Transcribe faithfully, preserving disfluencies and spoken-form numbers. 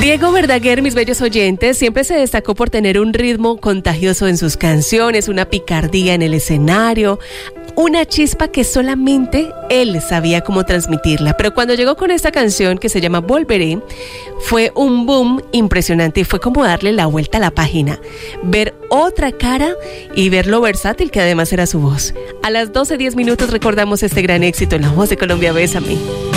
Diego Verdaguer, mis bellos oyentes, siempre se destacó por tener un ritmo contagioso en sus canciones, una picardía en el escenario, una chispa que solamente él sabía cómo transmitirla. Pero cuando llegó con esta canción que se llama Volveré, fue un boom impresionante y fue como darle la vuelta a la página, ver otra cara y ver lo versátil que además era su voz. A las doce diez minutos recordamos este gran éxito en La Voz de Colombia, Bésame.